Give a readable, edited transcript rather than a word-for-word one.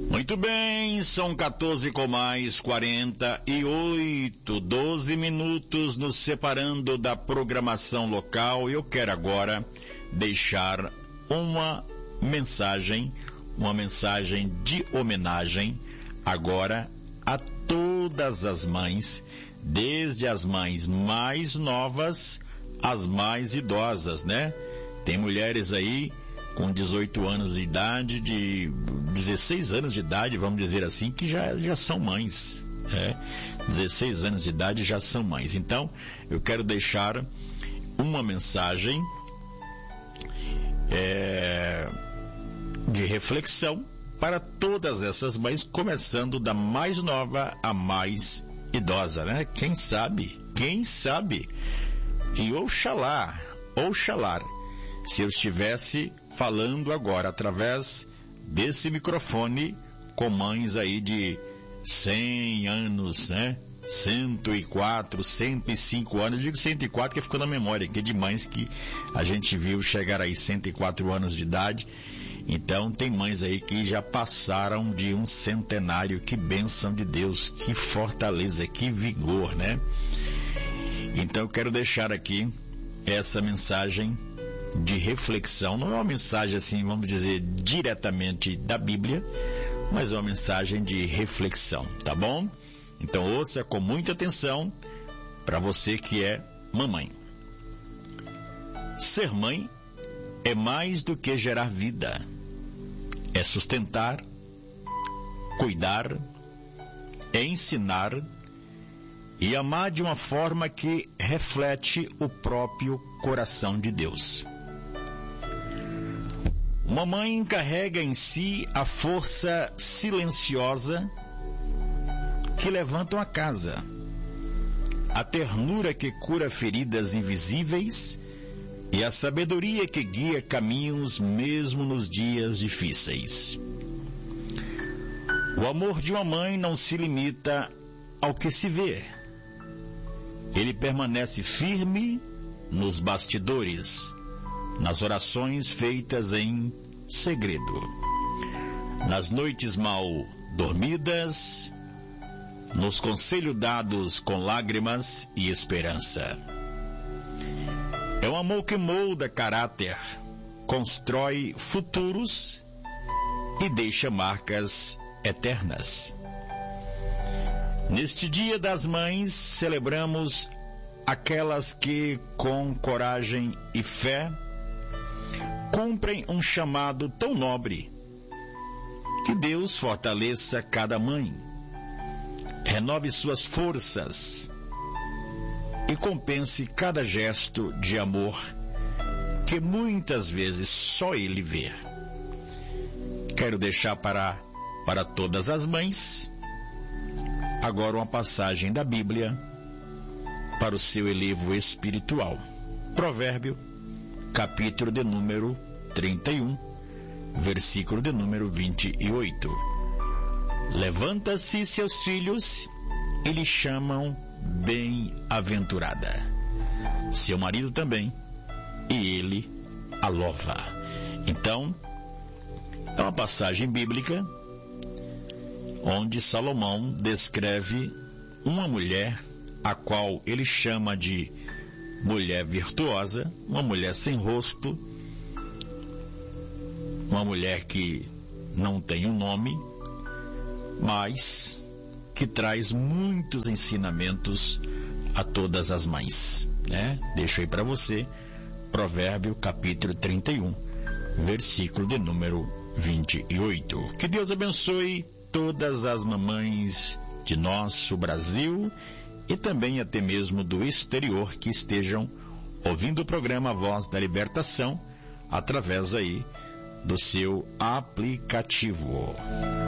Muito bem, são 14 com mais 48, 12 minutos nos separando da programação local. Eu quero agora deixar uma mensagem de homenagem agora a todas as mães, desde as mães mais novas às mais idosas, né? Tem mulheres aí com 18 anos de idade, de 16 anos de idade, vamos dizer assim, que já são mães. 16 anos de idade já são mães. Então, eu quero deixar uma mensagem de reflexão para todas essas mães, começando da mais nova à mais idosa, né? Quem sabe? E oxalá, se eu estivesse falando agora através desse microfone com mães aí de 100 anos, né? 104, 105 anos. Eu digo 104 porque ficou na memória aqui de mães que a gente viu chegar aí 104 anos de idade. Então tem mães aí que já passaram de um centenário. Que bênção de Deus, que fortaleza, que vigor, né? Então eu quero deixar aqui essa mensagem de reflexão. Não é uma mensagem assim, vamos dizer, diretamente da Bíblia, mas é uma mensagem de reflexão, tá bom? Então ouça com muita atenção para você que é mamãe. Ser mãe é mais do que gerar vida. É sustentar, cuidar, é ensinar e amar de uma forma que reflete o próprio coração de Deus. Uma mãe carrega em si a força silenciosa que levanta uma casa, a ternura que cura feridas invisíveis e a sabedoria que guia caminhos mesmo nos dias difíceis. O amor de uma mãe não se limita ao que se vê. Ele permanece firme nos bastidores, nas orações feitas em segredo, nas noites mal dormidas, nos conselhos dados com lágrimas e esperança. É um amor que molda caráter, constrói futuros e deixa marcas eternas. Neste Dia das Mães, celebramos aquelas que, com coragem e fé, cumprem um chamado tão nobre. Que Deus fortaleça cada mãe, renove suas forças e compense cada gesto de amor que muitas vezes só Ele vê. Quero deixar para todas as mães agora uma passagem da Bíblia para o seu elevo espiritual. Provérbio, capítulo de número 31, versículo de número 28. Levanta-se seus filhos e lhe chamam bem-aventurada. Seu marido também, e ele a louva. Então, é uma passagem bíblica onde Salomão descreve uma mulher a qual ele chama de mulher virtuosa, uma mulher sem rosto, uma mulher que não tem um nome, mas que traz muitos ensinamentos a todas as mães, né? Deixo aí para você, Provérbio capítulo 31, versículo de número 28. Que Deus abençoe todas as mamães de nosso Brasil e também até mesmo do exterior que estejam ouvindo o programa Voz da Libertação através aí do seu aplicativo.